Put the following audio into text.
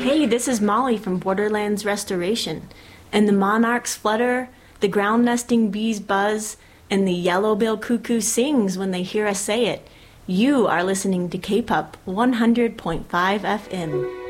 Hey, this is Molly from Borderlands Restoration. And the monarchs flutter, the ground nesting bees buzz, and the yellow-billed cuckoo sings when they hear us say it. You are listening to K-Pop 100.5 FM.